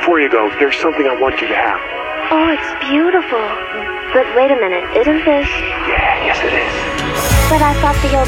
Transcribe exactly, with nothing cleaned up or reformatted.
before you go, there's something I want you to have. Oh, it's beautiful. But wait a minute, isn't this... Yeah, yes it is. But I thought the old